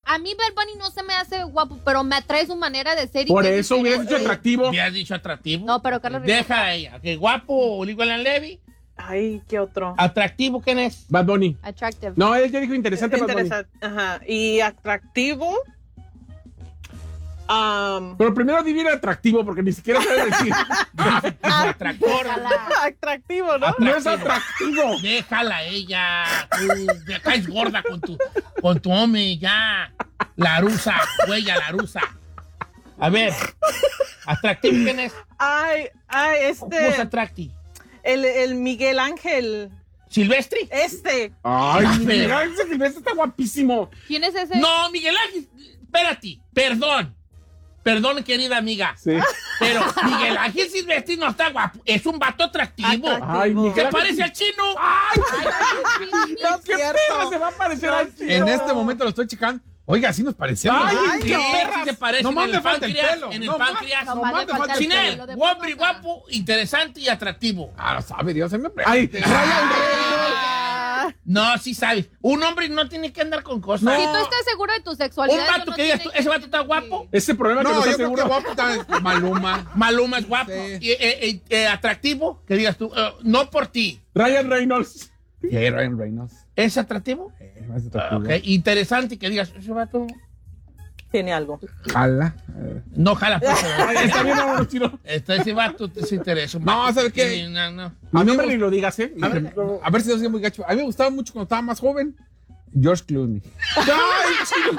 a mí Bad Bunny no se me hace guapo, pero me atrae su manera de ser. Por eso hubieras dicho atractivo. ¿Hubieras dicho atractivo? No, pero Carlos Rivera. Deja a ella. Que guapo, Alan Levy. Ay, ¿qué otro? ¿Atractivo quién es? Bad Bunny. Attractive. No, él ya dijo interesante Bad Bunny. Ajá. Y atractivo. Pero primero divina atractivo, porque ni siquiera sabe decir. Atractor. Atractivo, ¿no? No es atractivo. Déjala a ella. Tú me caes gorda con tu hombre, ya. La rusa, huella, la rusa. A ver, ¿atractivo quién es? Ay, ¿Cómo es atractivo? el Miguel Ángel. ¿Silvestre? Ay, pero- Miguel Ángel Silvestre está guapísimo. ¿Quién es ese? No, Miguel Ángel, espérate, perdón, querida amiga. Sí. Pero Miguel Ángel Silvestre no está guapo, es un vato atractivo. Ay, Miguel ¿Se Ángel- parece al chino? No es ¿Qué cierto. perra se va a parecer al chino? En este momento lo estoy checando. Oiga, sí nos parecemos. Ay, ¿Qué qué perra se parece Nomás en me el falta el páncreas? pelo. En el Nomás- páncreas. Nomás le falta el Chinel, pelo, de guapo, pronto, guapo, interesante y atractivo. Ah, lo sabe Dios, se me Ay, pregunta. Ryan Reynolds. No, sí sabes. Un hombre no tiene que andar con cosas. Si tú estás seguro de tu Un sexualidad. vato eso no que digas tiene tú, ese vato está guapo. Ese problema que no No, está yo creo seguro. que guapo está Maluma. Maluma es guapo. Sí. Y, atractivo, que digas tú, no por ti. Ryan Reynolds. Y ahí Ryan Reynolds. ¿Es atractivo? Más atractivo. Ok. Interesante que digas, ese vato Tiene algo. Jala. no jala. Pues, Ay, está bien, vámonos, chino. ese vato te interesa. un No, vato ¿sabe que qué? tiene- no. Mi A mí nombre me ni lo digas, ¿eh? A ver si no soy muy gacho. A mí me gustaba mucho cuando estaba más joven. George Clooney. Ay, chino.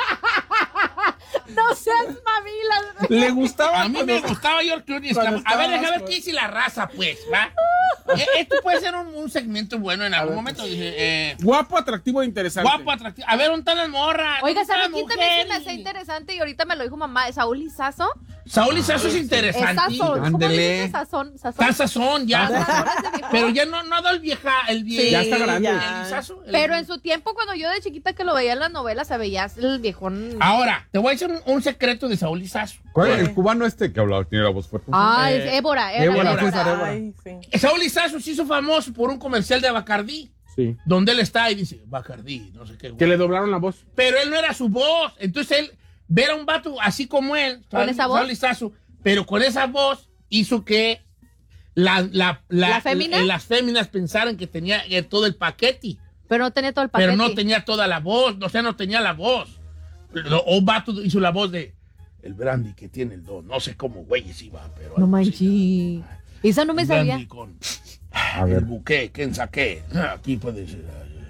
No seas mamila. Le gustaba. A mí me gustaba George Clooney. Cuando A ver, estabas déjame ver con- qué dice la raza, pues, ¿va? Esto puede ser un segmento bueno en algún momento. Dije, Guapo, atractivo e interesante. guapo, atractivo. A ver, ¿dónde están las morras? Oiga, ¿Dónde ¿sabe están quién las también se me mujeres? hace interesante? Y ahorita me lo dijo mamá, Saúl Lizazo. Saúl Lizazo es interesante. Sazón. ¿Cómo Ándele. dices sazón? Está sazón, ya. Sazón es de viejo. Pero ya no ha dado el vieja, el viejo. Ya está grande. El Lizazo, el- Pero en su tiempo, cuando yo de chiquita que lo veía en las novelas, se veía el viejón. Ahora, te voy a decir un secreto de Saúl Lizazo. ¿Cuál es el cubano este que hablaba? Tiene la voz fuerte. Ah, es Ébora. Ébora, César Ébora. Ay, sí. Saúl Lizazo se hizo famoso por un comercial de Bacardí, Sí. donde él está y dice, Bacardí, no sé qué. Que le doblaron la voz. Pero él no era su voz. Entonces él, ver a un vato así como él, ¿Con esa voz? Saúl Lizazo, pero con esa voz, hizo que ¿La fémina? las féminas pensaran que tenía todo el paquete, Pero no tenía todo el paquete. pero no tenía toda la voz, o sea, no tenía la voz. Un vato hizo la voz de el brandy que tiene el don, no sé cómo güeyes iba, pero... No algo manches. así. Esa no me El sabía. brandy con A ver. el buque, ¿quién saqué? Aquí puede ser.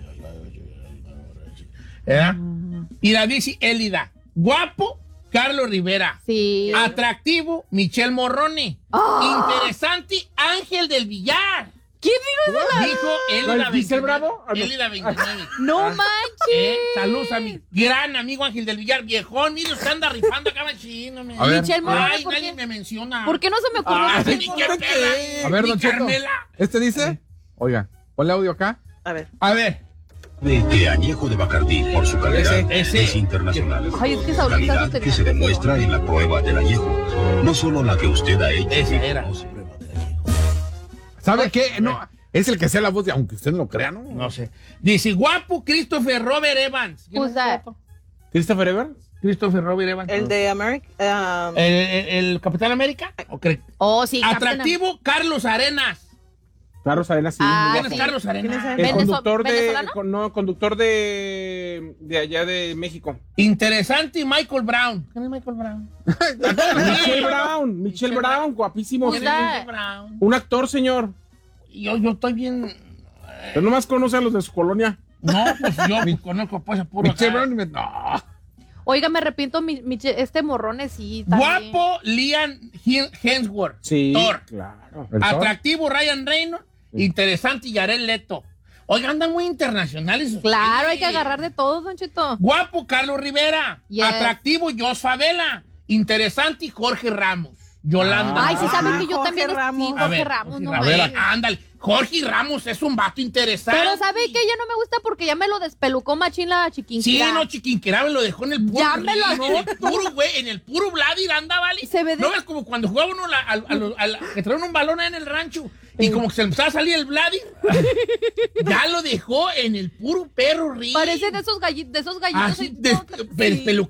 ¿Eh? Y la dice Élida, guapo, Carlos Rivera. Sí. Atractivo, Michelle Morrone. Ah. Interesante, Ángel del Villar. ¿Quién dijo eso? Dijo Élida ¿Giselle 29. Bravo? Ah, no. Élida 29. No manches. Saludos a mi gran amigo Ángel del Villar, viejón. Mire, usted anda rifando acá machino. A ver. Michelle Morone, Ay, ¿por nadie qué? me menciona. ¿Por qué no se me ocurrió? Ay, Michelle ni Morone? qué pela. A ver, Ni don Cheto. Carmela. ¿Este dice? Oiga, ponle audio acá. A ver. A ver. De añejo de Bacardí por su calidad Ese. es internacional. Ay, es que Saúl Lizazo Calidad tenía que se demuestra en la prueba del añejo. No solo la que usted ha hecho. Esa era. ¿Sabe qué? No, es el que sea la voz de, aunque usted no lo crea, ¿no? No sé. Dice, guapo Christopher Robert Evans. ¿Quién Who's es that? guapo? ¿Christopher Evans? Christopher Robert Evans. El de America. ¿El Capitán América? Oh, sí. Atractivo, Carlos Arenas. Carlos Arenas, sí. Ah, muy ¿Quién es guapo. sí. Carlos Arenas? ¿Quién es El Venezo- conductor de... ¿venezolano? No, conductor de allá de México. Interesante, Michael Brown. ¿Quién es Michael Brown? Michelle Brown. Michelle Brown, guapísimo. ¿Quién sí. es? Michael Brown. Un actor, señor. Yo estoy bien... Pero nomás conoce a los de su colonia. No, pues yo conozco pues a puro Michelle acá. Brown, no. Oiga, me arrepiento, este morrone sí. También. Guapo, Liam Hemsworth. Sí, Thor. claro. ¿El Thor? Atractivo, Ryan Reynolds. Interesante, Jared Leto. Oiga, andan muy internacionales. Claro, hay ustedes. que agarrar de todo, Don Cheto. Guapo, Carlos Rivera. Yes. Atractivo, Jos Favela. Interesante, Jorge Ramos. Yolanda. Ay, sí saben que yo Jorge también. Ramos. Sí, A Jorge ver, Ramos, no a ver, manches. ándale. Jorge Ramos es un vato interesante. Pero ¿sabe que ya no me gusta porque ya me lo despelucó machín la Sí, chiquinquira? no, chiquinquera me lo dejó en el puro. Ya me lo ring, en el puro, güey, en el puro Vladir, anda, vale. Se ve de- ¿No ves como cuando jugaba uno que traían un balón ahí en el rancho y como que se le empezaba a salir el Vladir? Ya lo dejó en el puro perro ring. Parece de esos gallitos Así, y todo. pelucado